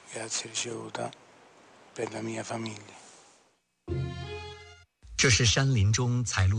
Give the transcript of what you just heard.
Grazie ricevuta per la mia famiglia。 这是山林中采录